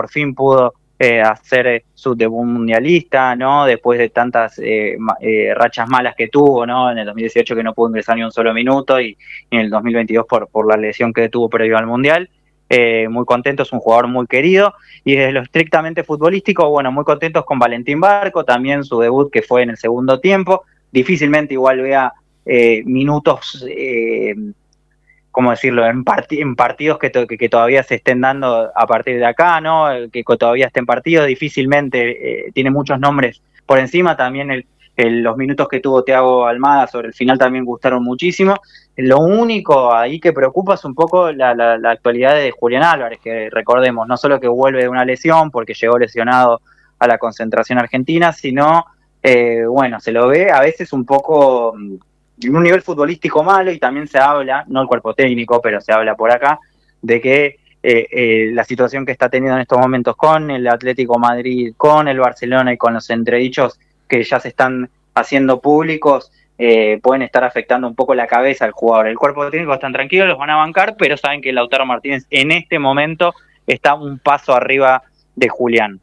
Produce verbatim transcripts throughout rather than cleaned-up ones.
por fin pudo eh, hacer su debut mundialista, ¿no? Después de tantas eh, eh, rachas malas que tuvo, ¿no? En el dos mil dieciocho que no pudo ingresar ni un solo minuto y, y en el dos mil veintidós por, por la lesión que tuvo previo al Mundial. Eh, muy contentos, es un jugador muy querido, y desde lo estrictamente futbolístico, bueno, muy contentos con Valentín Barco, también su debut que fue en el segundo tiempo, difícilmente igual vea eh, minutos, eh, ¿cómo decirlo?, en, part en partidos que, to que, que todavía se estén dando a partir de acá, ¿no?, que todavía estén partidos, difícilmente, eh, tiene muchos nombres por encima, también el, el, los minutos que tuvo Thiago Almada sobre el final también gustaron muchísimo. Lo único ahí que preocupa es un poco la, la, la actualidad de Julián Álvarez, que recordemos, no solo que vuelve de una lesión, porque llegó lesionado a la concentración argentina, sino, eh, bueno, se lo ve a veces un poco en un nivel futbolístico malo, y también se habla, no el cuerpo técnico, pero se habla por acá, de que eh, eh, la situación que está teniendo en estos momentos con el Atlético Madrid, con el Barcelona y con los entredichos que ya se están haciendo públicos, eh, pueden estar afectando un poco la cabeza al jugador. El cuerpo técnico están tranquilos, los van a bancar, pero saben que Lautaro Martínez en este momento está un paso arriba de Julián.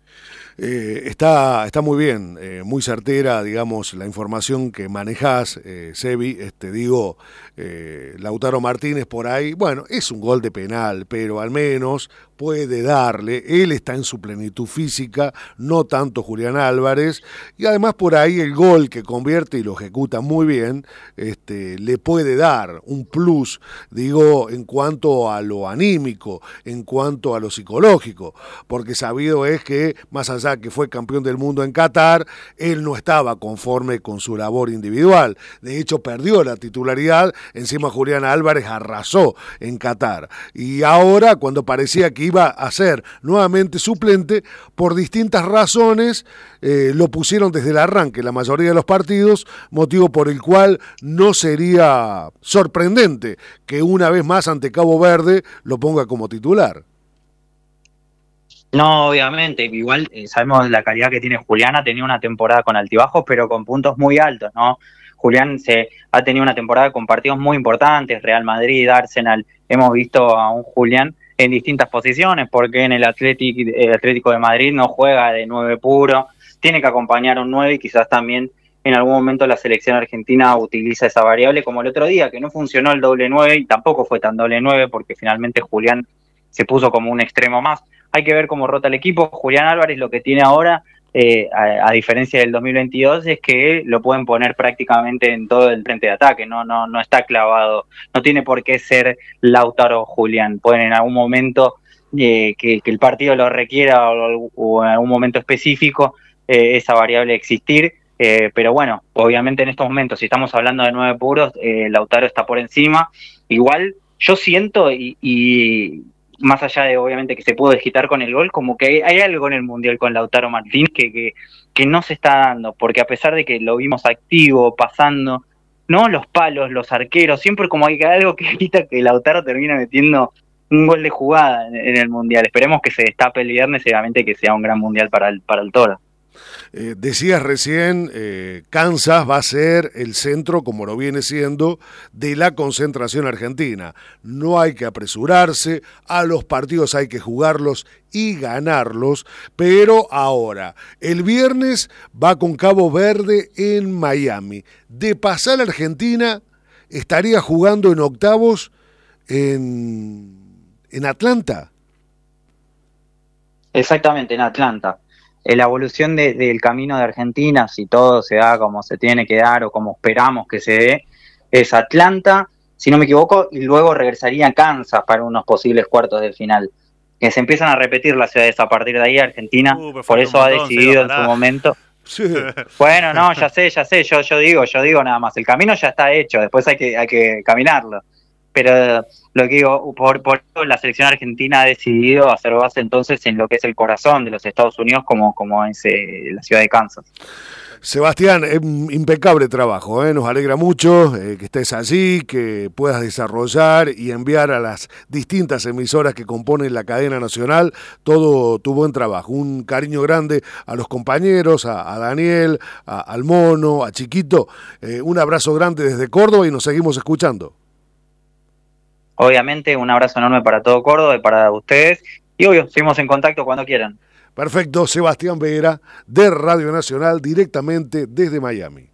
Eh, está, está muy bien, eh, muy certera, digamos, la información que manejás, eh, Sebi. Este, digo, eh, Lautaro Martínez por ahí, bueno, es un gol de penal, pero al menos puede darle, él está en su plenitud física, no tanto Julián Álvarez, y además por ahí el gol que convierte y lo ejecuta muy bien, este, le puede dar un plus, digo, en cuanto a lo anímico, en cuanto a lo psicológico, porque sabido es que, más allá que fue campeón del mundo en Qatar, él no estaba conforme con su labor individual, de hecho perdió la titularidad, encima Julián Álvarez arrasó en Qatar, y ahora cuando parecía que iba a ser nuevamente suplente, por distintas razones eh, lo pusieron desde el arranque la mayoría de los partidos, motivo por el cual no sería sorprendente que una vez más ante Cabo Verde lo ponga como titular. No, obviamente, igual eh, sabemos la calidad que tiene Julián, ha tenido una temporada con altibajos, pero con puntos muy altos, ¿no? Julián se ha tenido una temporada con partidos muy importantes, Real Madrid, Arsenal, hemos visto a un Julián en distintas posiciones, porque en el Atlético, el Atlético de Madrid no juega de nueve puro, tiene que acompañar a un nueve, y quizás también en algún momento la selección argentina utiliza esa variable, como el otro día, que no funcionó el doble nueve, y tampoco fue tan doble nueve, porque finalmente Julián se puso como un extremo más. Hay que ver cómo rota el equipo. Julián Álvarez lo que tiene ahora, eh, a, a diferencia del dos mil veintidós, es que lo pueden poner prácticamente en todo el frente de ataque, no, no, no está clavado, no tiene por qué ser Lautaro o Julián, pueden en algún momento eh, que, que el partido lo requiera o, o en algún momento específico eh, esa variable existir, eh, pero bueno, obviamente en estos momentos, si estamos hablando de nueve puros, eh, Lautaro está por encima. Igual yo siento y, y más allá de obviamente que se pudo desquitar con el gol, como que hay, hay algo en el Mundial con Lautaro Martínez que, que, que no se está dando, porque a pesar de que lo vimos activo, pasando, no los palos, los arqueros, siempre como hay algo que quita que Lautaro termina metiendo un gol de jugada en, en el Mundial. Esperemos que se destape el viernes y obviamente que sea un gran Mundial para el, para el Toro. Eh, decías recién, eh, Kansas va a ser el centro, como lo viene siendo, de la concentración argentina. No hay que apresurarse, a los partidos hay que jugarlos y ganarlos, pero ahora, el viernes va con Cabo Verde en Miami. De pasar a Argentina, estaría jugando en octavos en, en Atlanta. Exactamente, en Atlanta. La evolución de, del camino de Argentina, si todo se da como se tiene que dar o como esperamos que se dé, es Atlanta, si no me equivoco, y luego regresaría a Kansas para unos posibles cuartos de final. Que se empiezan a repetir las ciudades a partir de ahí, Argentina, uh, por eso ha decidido en su momento. Sí. Bueno, no, ya sé, ya sé, yo, yo digo, yo digo nada más, el camino ya está hecho, después hay que, hay que caminarlo. Pero lo que digo, por, por eso la selección argentina ha decidido hacer base entonces en lo que es el corazón de los Estados Unidos, como, como es eh, la ciudad de Kansas. Sebastián, eh, impecable trabajo, eh, nos alegra mucho eh, que estés allí, que puedas desarrollar y enviar a las distintas emisoras que componen la cadena nacional todo tu buen trabajo. Un cariño grande a los compañeros, a, a Daniel, a, al Mono, a Chiquito, eh, un abrazo grande desde Córdoba y nos seguimos escuchando. Obviamente un abrazo enorme para todo Córdoba y para ustedes, y obvio, seguimos en contacto cuando quieran. Perfecto, Sebastián Vera, de Radio Nacional, directamente desde Miami.